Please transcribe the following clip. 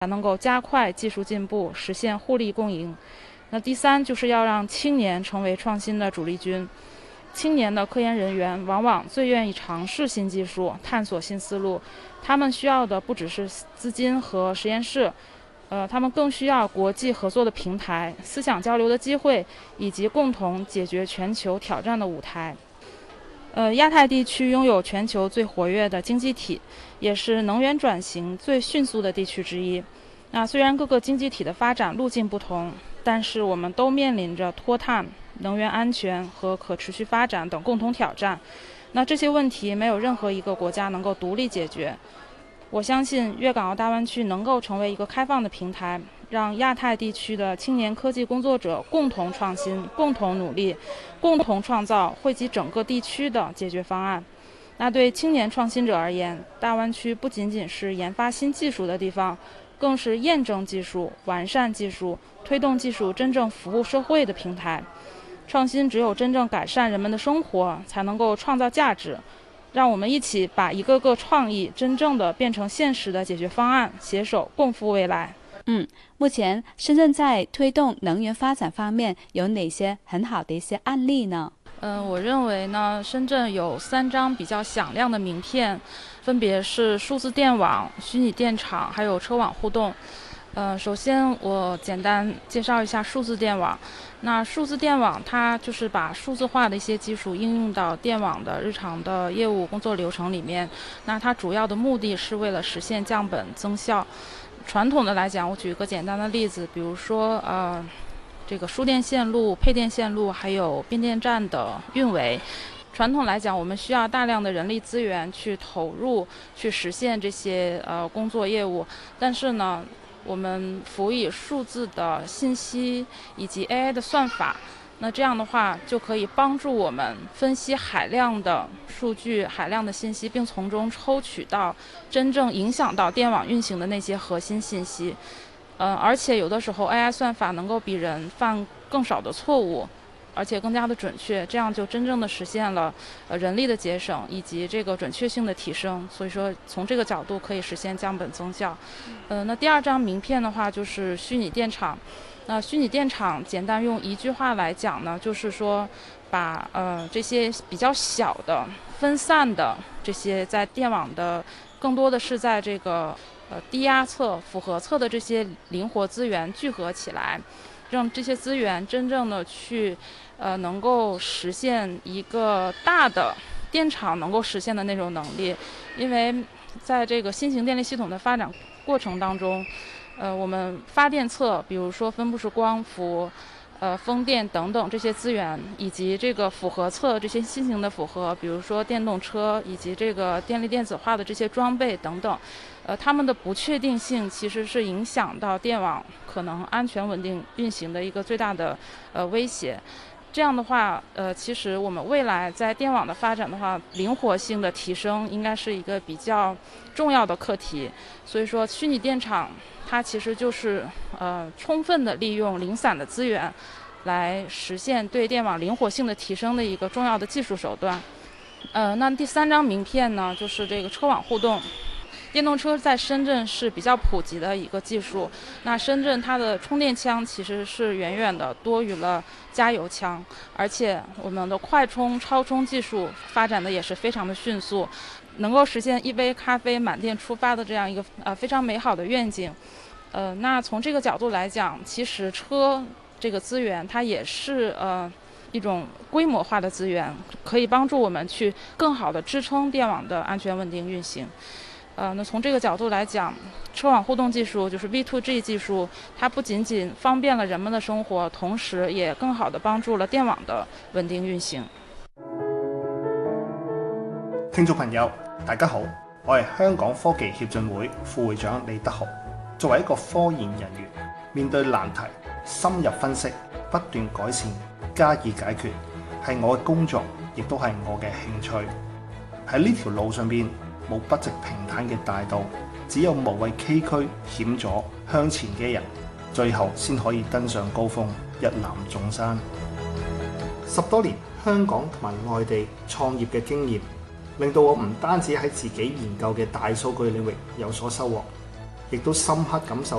能够加快技术进步，实现互利共赢。那第三就是要让青年成为创新的主力军。青年的科研人员往往最愿意尝试新技术，探索新思路。他们需要的不只是资金和实验室，他们更需要国际合作的平台、思想交流的机会，以及共同解决全球挑战的舞台。亚太地区拥有全球最活跃的经济体，也是能源转型最迅速的地区之一。那虽然各个经济体的发展路径不同，但是我们都面临着脱碳、能源安全和可持续发展等共同挑战。那这些问题没有任何一个国家能够独立解决。我相信粤港澳大湾区能够成为一个开放的平台，让亚太地区的青年科技工作者共同创新、共同努力、共同创造惠及整个地区的解决方案。那对青年创新者而言，大湾区不仅仅是研发新技术的地方，更是验证技术、完善技术、推动技术真正服务社会的平台。创新只有真正改善人们的生活，才能够创造价值。让我们一起把一个个创意真正的变成现实的解决方案，携手共赴未来。 目前深圳在推动能源发展方面有哪些很好的一些案例呢？ 我认为呢，深圳有3张比较响亮的名片，分别是数字电网、虚拟电厂还有车网互动。首先我简单介绍一下数字电网。那数字电网它就是把数字化的一些技术应用到电网的日常的业务工作流程里面。那它主要的目的是为了实现降本增效。传统的来讲，我举一个简单的例子，比如说这个输电线路、配电线路还有变电站的运维。传统来讲，我们需要大量的人力资源去投入，去实现这些工作业务。但是呢，我们辅以数字的信息以及 AI 的算法，那这样的话就可以帮助我们分析海量的数据、海量的信息，并从中抽取到真正影响到电网运行的那些核心信息。而且有的时候 AI 算法能够比人犯更少的错误，而且更加的准确，这样就真正的实现了人力的节省以及这个准确性的提升。所以说从这个角度可以实现降本增效。那第2张名片的话就是虚拟电厂。那虚拟电厂简单用一句话来讲呢，就是说把这些比较小的分散的这些在电网的更多的是在这个低压侧、复合侧的这些灵活资源聚合起来，让这些资源真正的去能够实现一个大的电厂能够实现的那种能力。因为在这个新型电力系统的发展过程当中，我们发电侧比如说分布式光伏、风电等等这些资源，以及这个复合侧这些新型的复合，比如说电动车以及这个电力电子化的这些装备等等，它们的不确定性其实是影响到电网可能安全稳定运行的一个最大的威胁。这样的话，其实我们未来在电网的发展的话，灵活性的提升应该是一个比较重要的课题。所以说，虚拟电厂它其实就是充分的利用零散的资源，来实现对电网灵活性的提升的一个重要的技术手段。那第3张名片呢，就是这个车网互动。电动车在深圳是比较普及的一个技术。那深圳它的充电枪其实是远远的多于了加油枪，而且我们的快充、超充技术发展的也是非常的迅速，能够实现一杯咖啡满电出发的这样一个非常美好的愿景。那从这个角度来讲，其实车这个资源它也是一种规模化的资源，可以帮助我们去更好的支撑电网的安全稳定运行。那从这个角度来讲，车网互动技术就是 V2G 技术，它不仅仅方便了人们的生活，同时也更好地帮助了电网的稳定运行。 聽眾朋友，大家好，我係香港科技協進會副會長李德豪。作為一個科研人員，面對難題，深入分析，不斷改善，加以解決，係我嘅工作，亦都係我嘅興趣。喺呢條路上邊，冇不直平坦嘅大道，只有無畏崎嶇險阻向前嘅人，最後先可以登上高峰，一覽眾山。10多年香港同埋外地創業嘅經驗，令到我唔單止喺自己研究嘅大數據領域有所收穫， 亦都深刻感受